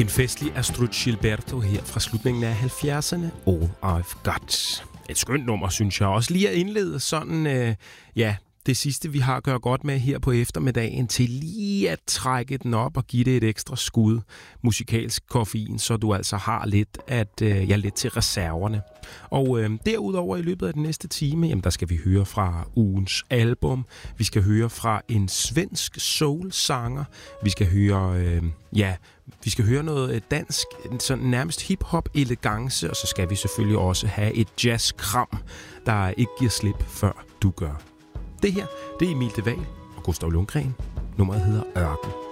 En festlig Astrud Gilberto her fra slutningen af 70'erne. All I've Got. Et skønt nummer, synes jeg. Også lige at indlede sådan, det sidste, vi har at gøre godt med her på eftermiddagen, til lige at trække den op og give det et ekstra skud musikalsk koffein, så du altså har lidt til reserverne. Og derudover i løbet af den næste time, jamen, der skal vi høre fra ugens album. Vi skal høre fra en svensk soul-sanger. Vi skal høre noget dansk, sådan nærmest hip-hop elegance, og så skal vi selvfølgelig også have et jazz-kram, der ikke giver slip, før du gør. Det her, det er Emil De Waal og Gustav Lundgren. Nummeret hedder Ørken.